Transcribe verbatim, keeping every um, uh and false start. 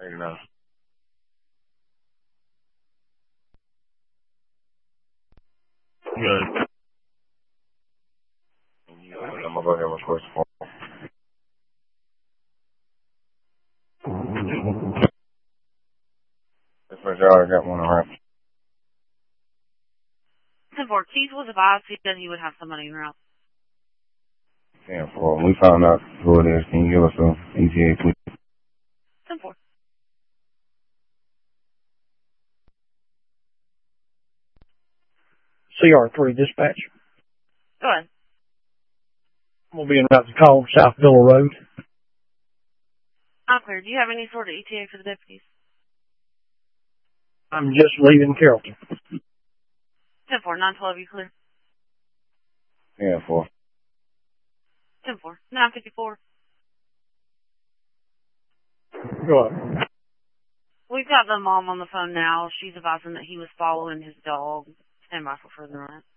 know. Good. I'm gonna go ahead and request the phone. This was y'all got one around. ten four, Keith was advised he said he would have somebody in route. ten four. We found out who it is. Can you give us an E T A, please? ten four. C R three dispatch. Go ahead. I'm going to be in route to call South Villa Road. I'm clear. Do you have any sort of E T A for the deputies? I'm just leaving Carrollton. ten four, nine twelve, you clear? ten four. ten four, nine fifty-four. Go ahead. We've got the mom on the phone now. She's advising that he was following his dog. Stand by for further on it.